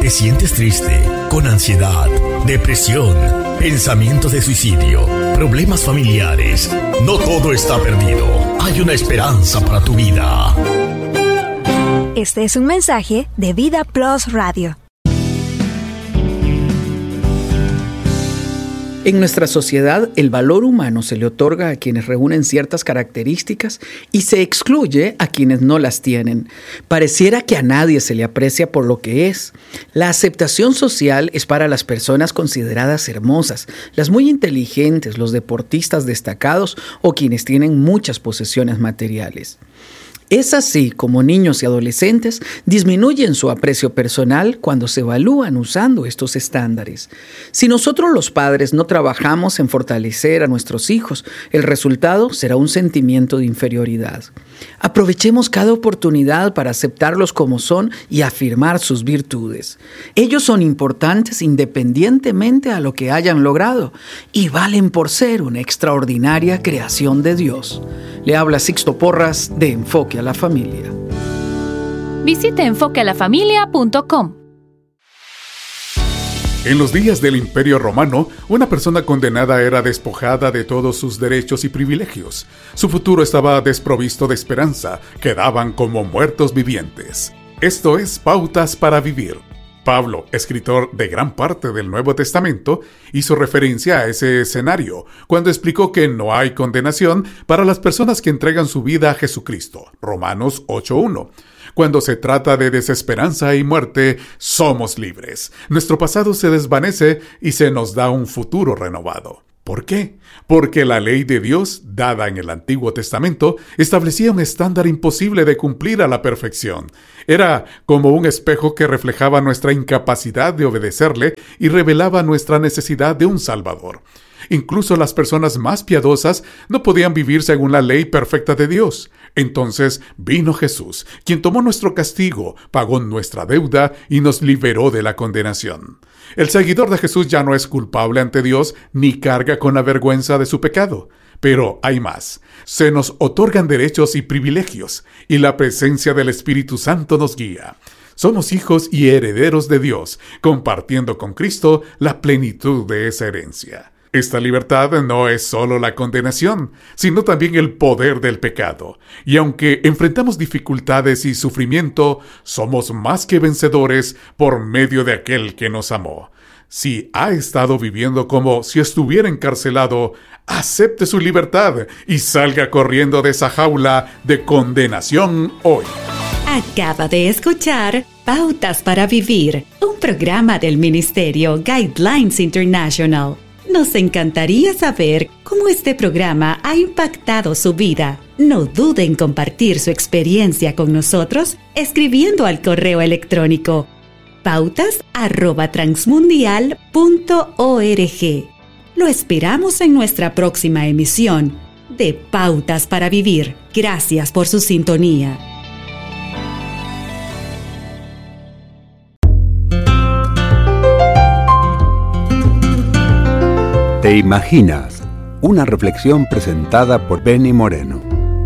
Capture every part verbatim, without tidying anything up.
¿Te sientes triste, con ansiedad, depresión, pensamientos de suicidio, problemas familiares? No todo está perdido. Hay una esperanza para tu vida. Este es un mensaje de Vida Plus Radio. En nuestra sociedad, el valor humano se le otorga a quienes reúnen ciertas características y se excluye a quienes no las tienen. Pareciera que a nadie se le aprecia por lo que es. La aceptación social es para las personas consideradas hermosas, las muy inteligentes, los deportistas destacados o quienes tienen muchas posesiones materiales. Es así como niños y adolescentes disminuyen su aprecio personal cuando se evalúan usando estos estándares. Si nosotros los padres no trabajamos en fortalecer a nuestros hijos, el resultado será un sentimiento de inferioridad. Aprovechemos cada oportunidad para aceptarlos como son y afirmar sus virtudes. Ellos son importantes independientemente a lo que hayan logrado y valen por ser una extraordinaria creación de Dios. Le habla Sixto Porras de Enfoque a la Familia. Visite enfoque a la familia punto com. En los días del Imperio Romano, una persona condenada era despojada de todos sus derechos y privilegios. Su futuro estaba desprovisto de esperanza, quedaban como muertos vivientes. Esto es Pautas para Vivir. Pablo, escritor de gran parte del Nuevo Testamento, hizo referencia a ese escenario cuando explicó que no hay condenación para las personas que entregan su vida a Jesucristo. Romanos ocho uno. Cuando se trata de desesperanza y muerte, somos libres. Nuestro pasado se desvanece y se nos da un futuro renovado. ¿Por qué? Porque la ley de Dios, dada en el Antiguo Testamento, establecía un estándar imposible de cumplir a la perfección. Era como un espejo que reflejaba nuestra incapacidad de obedecerle y revelaba nuestra necesidad de un Salvador. Incluso las personas más piadosas no podían vivir según la ley perfecta de Dios. Entonces vino Jesús, quien tomó nuestro castigo, pagó nuestra deuda y nos liberó de la condenación. El seguidor de Jesús ya no es culpable ante Dios ni carga con la vergüenza de su pecado. Pero hay más. Se nos otorgan derechos y privilegios, y la presencia del Espíritu Santo nos guía. Somos hijos y herederos de Dios, compartiendo con Cristo la plenitud de esa herencia. Esta libertad no es solo la condenación, sino también el poder del pecado. Y aunque enfrentamos dificultades y sufrimiento, somos más que vencedores por medio de aquel que nos amó. Si ha estado viviendo como si estuviera encarcelado, acepte su libertad y salga corriendo de esa jaula de condenación hoy. Acaba de escuchar Pautas para Vivir, un programa del Ministerio Guidelines International. Nos encantaría saber cómo este programa ha impactado su vida. No dude en compartir su experiencia con nosotros escribiendo al correo electrónico pautas arroba transmundial punto org. Lo esperamos en nuestra próxima emisión de Pautas para Vivir. Gracias por su sintonía. ¿Te imaginas? Una reflexión presentada por Benny Moreno.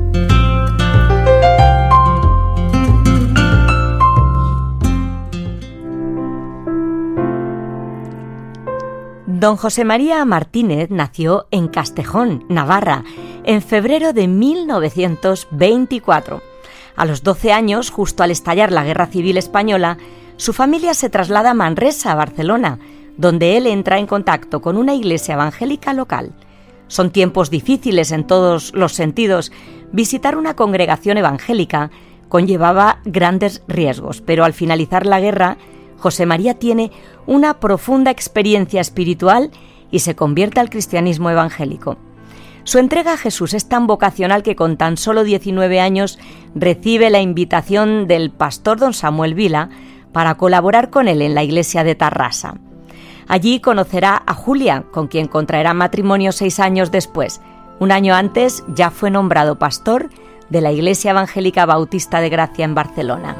Don José María Martínez nació en Castejón, Navarra, en febrero de mil novecientos veinticuatro. A los doce años, justo al estallar la Guerra Civil Española, su familia se traslada a Manresa, Barcelona, donde él entra en contacto con una iglesia evangélica local. Son tiempos difíciles en todos los sentidos. Visitar una congregación evangélica conllevaba grandes riesgos, pero al finalizar la guerra, José María tiene una profunda experiencia espiritual y se convierte al cristianismo evangélico. Su entrega a Jesús es tan vocacional que con tan solo diecinueve años recibe la invitación del pastor don Samuel Vila para colaborar con él en la iglesia de Tarrasa. Allí conocerá a Julia, con quien contraerá matrimonio seis años después. Un año antes ya fue nombrado pastor de la Iglesia Evangélica Bautista de Gracia en Barcelona.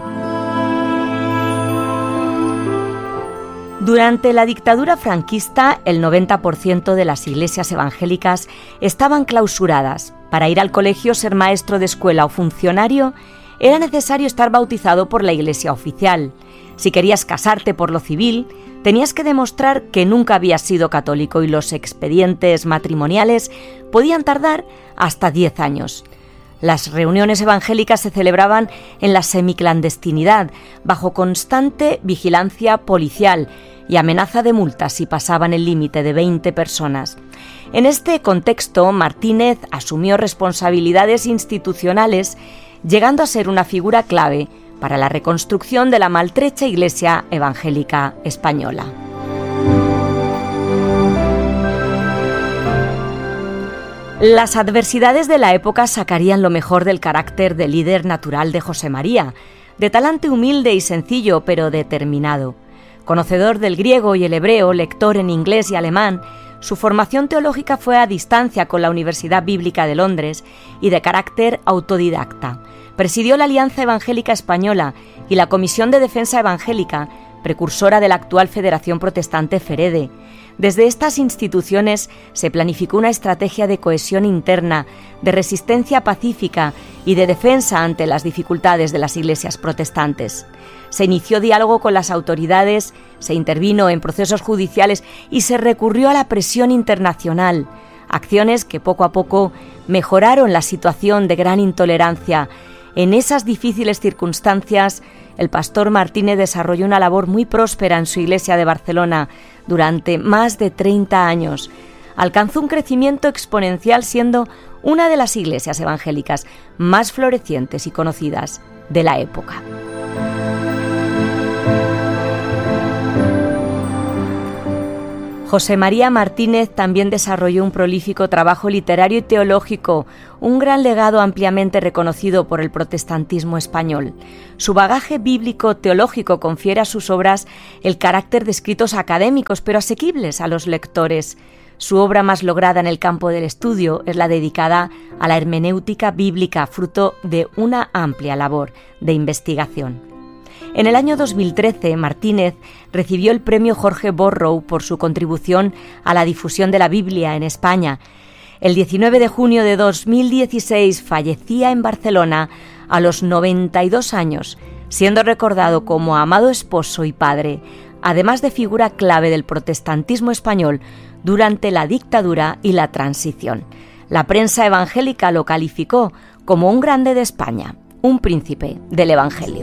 Durante la dictadura franquista, el noventa por ciento de las iglesias evangélicas estaban clausuradas. Para ir al colegio, ser maestro de escuela o funcionario, era necesario estar bautizado por la iglesia oficial. Si querías casarte por lo civil, tenías que demostrar que nunca habías sido católico y los expedientes matrimoniales podían tardar hasta diez años. Las reuniones evangélicas se celebraban en la semiclandestinidad, bajo constante vigilancia policial y amenaza de multas si pasaban el límite de veinte personas. En este contexto, Martínez asumió responsabilidades institucionales, llegando a ser una figura clave para la reconstrucción de la maltrecha Iglesia evangélica española. Las adversidades de la época sacarían lo mejor del carácter de líder natural de José María, de talante humilde y sencillo, pero determinado. Conocedor del griego y el hebreo, lector en inglés y alemán, su formación teológica fue a distancia con la Universidad Bíblica de Londres y de carácter autodidacta. Presidió la Alianza Evangélica Española y la Comisión de Defensa Evangélica, precursora de la actual Federación Protestante FEREDE. Desde estas instituciones se planificó una estrategia de cohesión interna, de resistencia pacífica y de defensa ante las dificultades de las iglesias protestantes. Se inició diálogo con las autoridades, se intervino en procesos judiciales y se recurrió a la presión internacional, acciones que poco a poco mejoraron la situación de gran intolerancia. En esas difíciles circunstancias, el pastor Martínez desarrolló una labor muy próspera en su iglesia de Barcelona durante más de treinta años. Alcanzó un crecimiento exponencial, siendo una de las iglesias evangélicas más florecientes y conocidas de la época. José María Martínez también desarrolló un prolífico trabajo literario y teológico, un gran legado ampliamente reconocido por el protestantismo español. Su bagaje bíblico-teológico confiere a sus obras el carácter de escritos académicos, pero asequibles a los lectores. Su obra más lograda en el campo del estudio es la dedicada a la hermenéutica bíblica, fruto de una amplia labor de investigación. En el año dos mil trece, Martínez recibió el premio Jorge Borrow por su contribución a la difusión de la Biblia en España. El diecinueve de junio de dos mil dieciséis fallecía en Barcelona a los noventa y dos años, siendo recordado como amado esposo y padre, además de figura clave del protestantismo español durante la dictadura y la transición. La prensa evangélica lo calificó como un grande de España, un príncipe del Evangelio.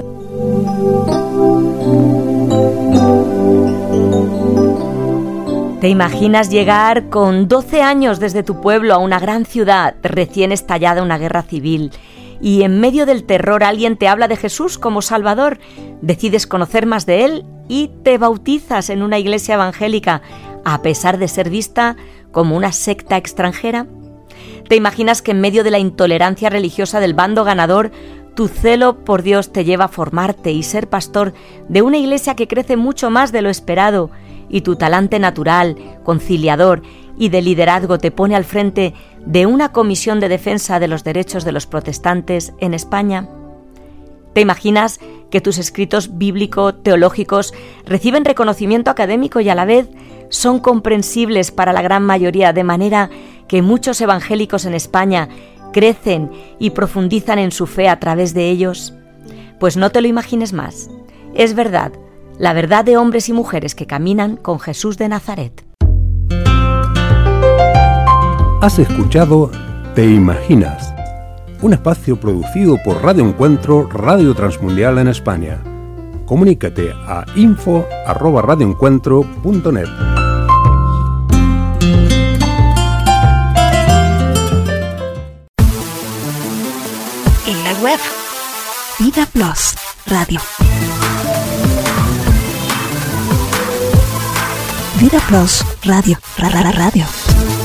¿Te imaginas llegar con doce años desde tu pueblo a una gran ciudad, recién estallada una guerra civil, y en medio del terror alguien te habla de Jesús como Salvador? Decides conocer más de Él y te bautizas en una iglesia evangélica, a pesar de ser vista como una secta extranjera. ¿Te imaginas que en medio de la intolerancia religiosa del bando ganador, tu celo por Dios te lleva a formarte y ser pastor de una iglesia que crece mucho más de lo esperado, y tu talante natural, conciliador y de liderazgo te pone al frente de una comisión de defensa de los derechos de los protestantes en España? ¿Te imaginas que tus escritos bíblico-teológicos reciben reconocimiento académico y a la vez son comprensibles para la gran mayoría, de manera que muchos evangélicos en España crecen y profundizan en su fe a través de ellos? Pues no te lo imagines más. Es verdad, la verdad de hombres y mujeres que caminan con Jesús de Nazaret. Has escuchado Te Imaginas, un espacio producido por Radio Encuentro, Radio Transmundial en España. Comunícate a info arroba radioencuentro punto net. En la web, Vida Plus Radio. Vida Plus Radio. Ra, ra, ra, radio.